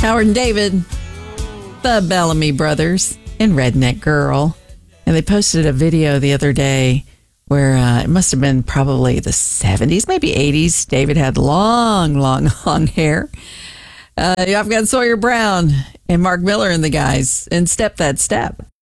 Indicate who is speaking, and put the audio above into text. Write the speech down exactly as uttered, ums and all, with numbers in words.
Speaker 1: Howard and David, the Bellamy Brothers, and Redneck Girl. And they posted a video the other day where uh, it must have been probably the seventies, maybe eighties. David had long, long, long hair. Uh, I've got Sawyer Brown and Mark Miller and the guys in Step That Step.